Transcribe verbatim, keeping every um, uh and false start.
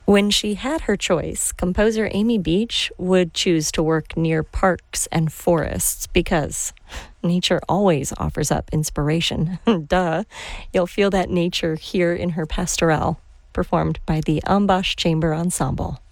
When she had her choice, composer Amy Beach would choose to work near parks and forests because nature always offers up inspiration. Duh. You'll feel that nature here in her pastorelle, performed by the Ambash Chamber Ensemble.